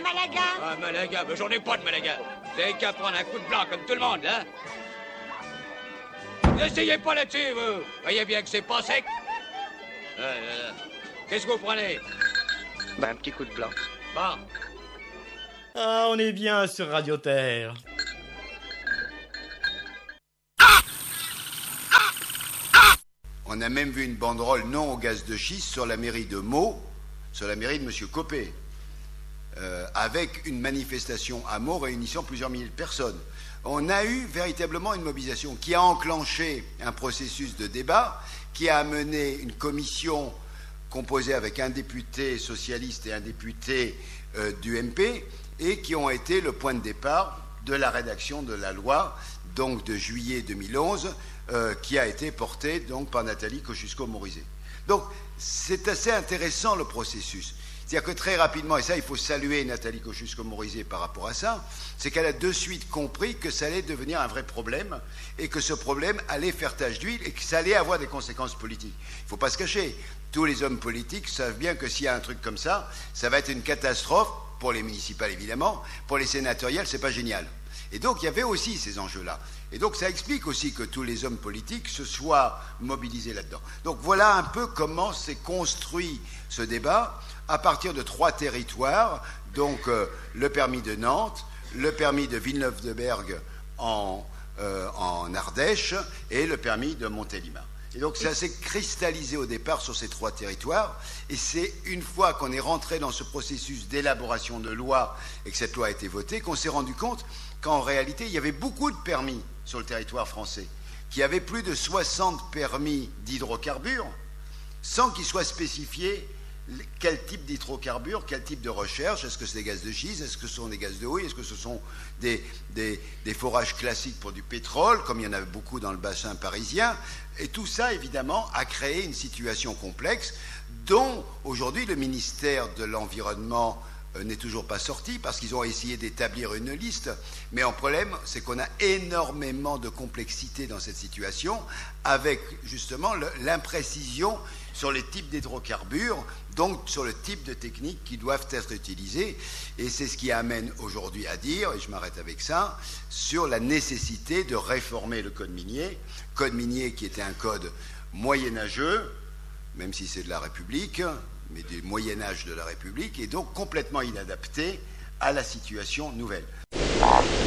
Malaga. Ah, Malaga, mais j'en ai pas de Malaga. Vous avez qu'à prendre un coup de blanc comme tout le monde, hein. N'essayez pas là-dessus, vous. Voyez bien que c'est pas sec. Qu'est-ce que vous prenez? Bah, un petit coup de blanc. Bon. Ah, on est bien sur Radio Terre. On a même vu une banderole non au gaz de schiste sur la mairie de Meaux, sur la mairie de M. Copé, avec une manifestation à Meaux réunissant plusieurs milliers de personnes. On a eu véritablement une mobilisation qui a enclenché un processus de débat, qui a amené une commission composée avec un député socialiste et un député du MP, et qui ont été le point de départ de la rédaction de la loi, donc de juillet 2011, qui a été portée donc par Nathalie Kosciusko-Morizet. Donc c'est assez intéressant le processus. C'est-à-dire que très rapidement, et ça il faut saluer Nathalie Kosciusko-Morizet par rapport à ça, c'est qu'elle a de suite compris que ça allait devenir un vrai problème et que ce problème allait faire tache d'huile et que ça allait avoir des conséquences politiques. Il ne faut pas se cacher. Tous les hommes politiques savent bien que s'il y a un truc comme ça, ça va être une catastrophe pour les municipales évidemment, pour les sénatoriales c'est pas génial. Et donc il y avait aussi ces enjeux-là. Et donc ça explique aussi que tous les hommes politiques se soient mobilisés là-dedans. Donc voilà un peu comment s'est construit ce débat à partir de 3 territoires, donc le permis de Nantes, le permis de Villeneuve-de-Berg en Ardèche et le permis de Montélimar. Et donc ça s'est cristallisé au départ sur ces 3 territoires, et c'est une fois qu'on est rentré dans ce processus d'élaboration de loi et que cette loi a été votée qu'on s'est rendu compte qu'en réalité il y avait beaucoup de permis sur le territoire français, qu'il y avait plus de 60 permis d'hydrocarbures sans qu'il soit spécifié quel type d'hydrocarbures, quel type de recherche, est-ce que c'est des gaz de schiste, est-ce que ce sont des gaz de houille, est-ce que ce sont des forages classiques pour du pétrole, comme il y en avait beaucoup dans le bassin parisien, et tout ça évidemment a créé une situation complexe dont aujourd'hui le ministère de l'Environnement n'est toujours pas sorti parce qu'ils ont essayé d'établir une liste, mais le problème c'est qu'on a énormément de complexité dans cette situation avec justement l'imprécision sur les types d'hydrocarbures, donc sur le type de techniques qui doivent être utilisées, et c'est ce qui amène aujourd'hui à dire, et je m'arrête avec ça, sur la nécessité de réformer le code minier qui était un code moyenâgeux, même si c'est de la République, mais du Moyen-Âge de la République, et donc complètement inadapté à la situation nouvelle.